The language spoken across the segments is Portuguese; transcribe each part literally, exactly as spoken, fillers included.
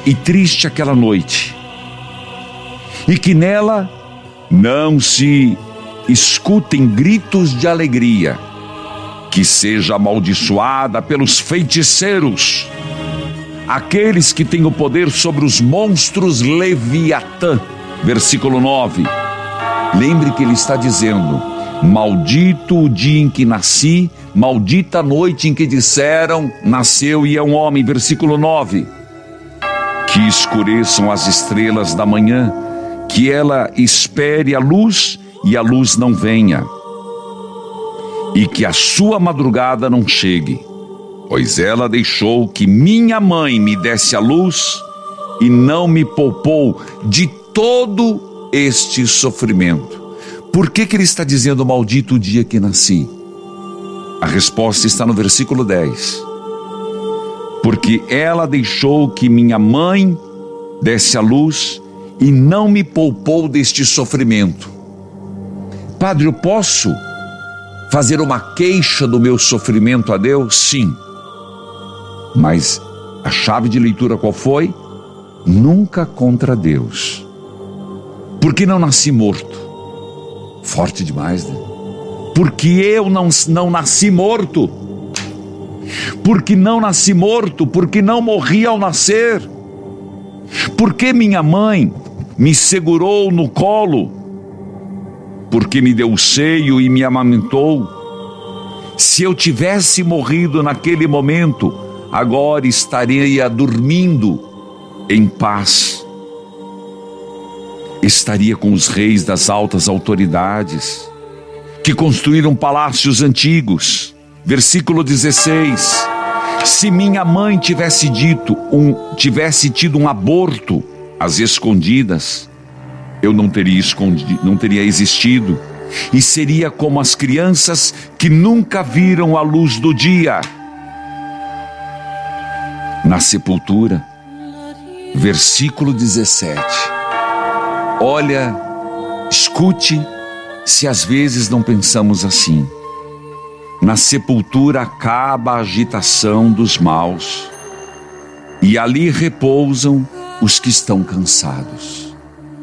e triste aquela noite, e que nela não se escutem gritos de alegria, que seja amaldiçoada pelos feiticeiros, aqueles que têm o poder sobre os monstros Leviatã. Versículo nove. Lembre que ele está dizendo: maldito o dia em que nasci, maldita a noite em que disseram, nasceu e é um homem. Versículo nove. Que escureçam as estrelas da manhã, que ela espere a luz e a luz não venha, e que a sua madrugada não chegue, pois ela deixou que minha mãe me desse a luz e não me poupou de todo este sofrimento. Por que que ele está dizendo maldito o dia que nasci? A resposta está no versículo dez. Porque ela deixou que minha mãe desse a luz e não me poupou deste sofrimento. Padre, eu posso fazer uma queixa do meu sofrimento a Deus? Sim. Mas a chave de leitura qual foi? Nunca contra Deus. Porque não nasci morto. Forte demais, né? Porque eu não, não nasci morto. Porque não nasci morto, porque não morri ao nascer. Porque minha mãe me segurou no colo, porque me deu o seio e me amamentou. Se eu tivesse morrido naquele momento, agora estaria dormindo em paz. Estaria com os reis das altas autoridades, que construíram palácios antigos. Versículo dezesseis. Se minha mãe tivesse dito um, tivesse tido um aborto às escondidas, eu não teria escondido, não teria existido, e seria como as crianças que nunca viram a luz do dia. Na sepultura, versículo dezessete. Olha, escute, se às vezes não pensamos assim. Na sepultura acaba a agitação dos maus, e ali repousam os que estão cansados.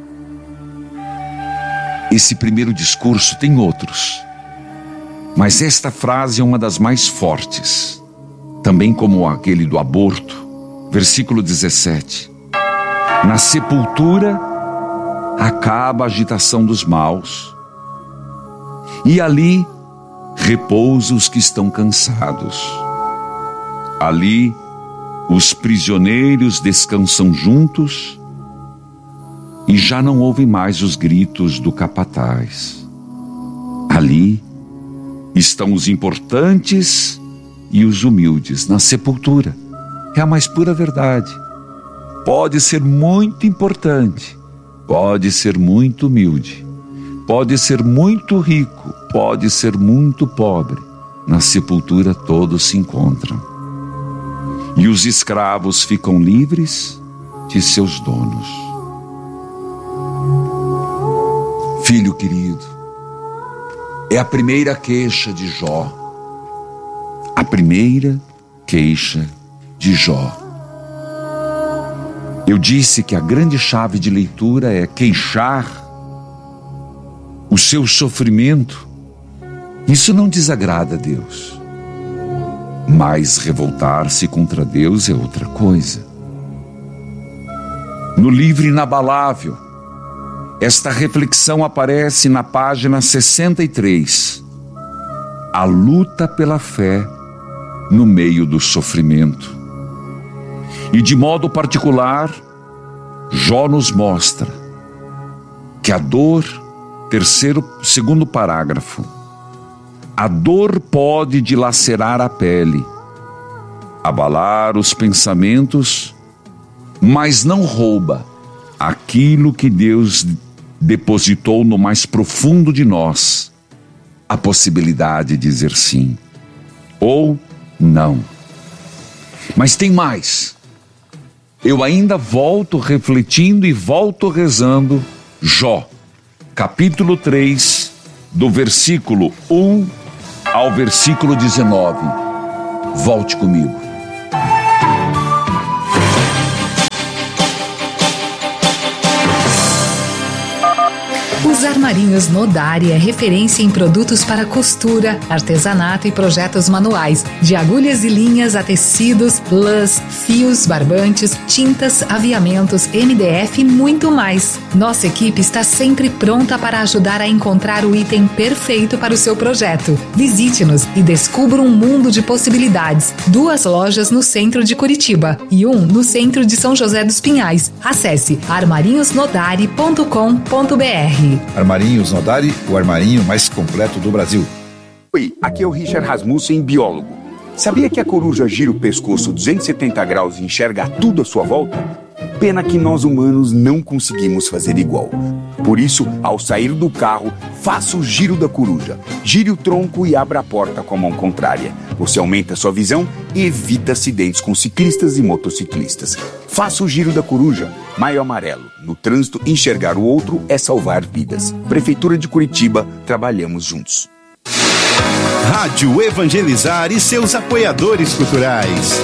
Esse primeiro discurso tem outros, mas esta frase é uma das mais fortes, também como aquele do aborto. Versículo dezessete. Na sepultura acaba a agitação dos maus, e ali repousa os que estão cansados. Ali os prisioneiros descansam juntos e já não ouvem mais os gritos do capataz. Ali estão os importantes e os humildes. Na sepultura é a mais pura verdade. Pode ser muito importante, pode ser muito humilde, pode ser muito rico, pode ser muito pobre. Na sepultura todos se encontram. E os escravos ficam livres de seus donos. Filho querido, é a primeira queixa de Jó. A primeira queixa de Jó. Eu disse que a grande chave de leitura é queixar o seu sofrimento. Isso não desagrada a Deus, mas revoltar-se contra Deus é outra coisa. No livro Inabalável, esta reflexão aparece na página sessenta e três. A luta pela fé no meio do sofrimento. E de modo particular, Jó nos mostra que a dor, terceiro, segundo parágrafo, a dor pode dilacerar a pele, abalar os pensamentos, mas não rouba aquilo que Deus depositou no mais profundo de nós, a possibilidade de dizer sim ou não. Mas tem mais. Eu ainda volto refletindo e volto rezando Jó, capítulo três, do versículo um ao versículo dezenove. Volte comigo. Armarinhos Nodari é referência em produtos para costura, artesanato e projetos manuais, de agulhas e linhas a tecidos, lãs, fios, barbantes, tintas, aviamentos, M D F e muito mais. Nossa equipe está sempre pronta para ajudar a encontrar o item perfeito para o seu projeto. Visite-nos e descubra um mundo de possibilidades. Duas lojas no centro de Curitiba e um no centro de São José dos Pinhais. Acesse armarinhos nodari ponto com ponto br. Armarinhos Nodari, o armarinho mais completo do Brasil. Oi, aqui é o Richard Rasmussen, biólogo. Sabia que a coruja gira o pescoço duzentos e setenta graus e enxerga tudo à sua volta? Pena que nós humanos não conseguimos fazer igual. Por isso, ao sair do carro, faça o giro da coruja. Gire o tronco e abra a porta com a mão contrária. Você aumenta sua visão e evita acidentes com ciclistas e motociclistas. Faça o giro da coruja. Maio Amarelo. No trânsito, enxergar o outro é salvar vidas. Prefeitura de Curitiba, trabalhamos juntos. Rádio Evangelizar e seus apoiadores culturais.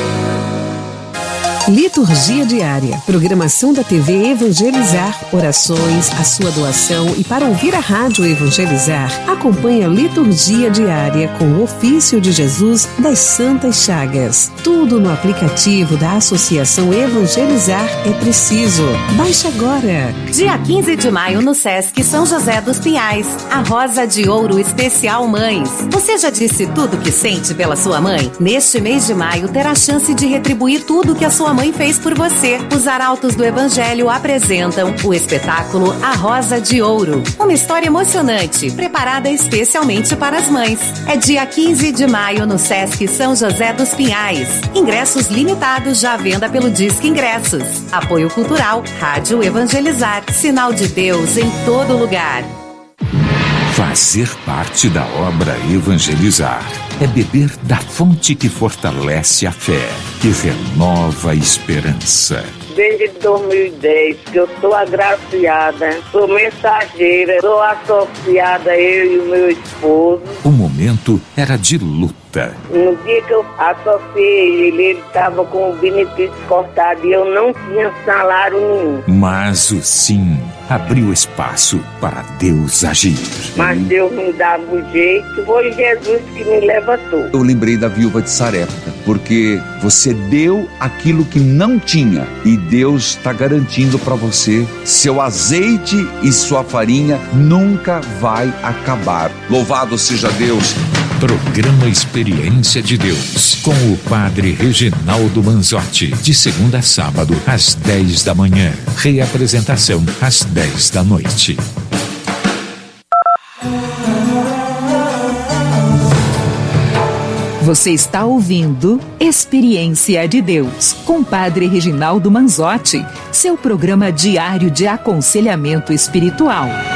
Liturgia Diária, programação da T V Evangelizar, orações, a sua doação e para ouvir a Rádio Evangelizar, acompanhe a Liturgia Diária com o ofício de Jesus das Santas Chagas. Tudo no aplicativo da Associação Evangelizar é preciso. Baixe agora. Dia quinze de maio no Sesc São José dos Pinhais, a Rosa de Ouro Especial Mães. Você já disse tudo que sente pela sua mãe? Neste mês de maio terá a chance de retribuir tudo que a sua mãe fez por você. Os Arautos do Evangelho apresentam o espetáculo A Rosa de Ouro. Uma história emocionante, preparada especialmente para as mães. É dia quinze de maio no Sesc São José dos Pinhais. Ingressos limitados já à venda pelo Disque Ingressos. Apoio Cultural, Rádio Evangelizar. Sinal de Deus em todo lugar. Fazer parte da obra Evangelizar é beber da fonte que fortalece a fé, que renova a esperança. Desde dois mil e dez que eu sou agraciada, sou mensageira, sou associada, eu e o meu esposo. O momento era de luta. No dia que eu associei ele, ele estava com o benefício cortado e eu não tinha salário nenhum. Mas o sim abriu espaço para Deus agir. Mas Deus me dava o jeito, foi Jesus que me levantou. Eu lembrei da viúva de Sarepta, porque você deu aquilo que não tinha e Deus está garantindo para você, seu azeite e sua farinha nunca vai acabar. Louvado seja Deus. Programa Experiência de Deus, com o Padre Reginaldo Manzotti, de segunda a sábado, às dez da manhã. Reapresentação, às dez da noite. Você está ouvindo Experiência de Deus, com Padre Reginaldo Manzotti, seu programa diário de aconselhamento espiritual.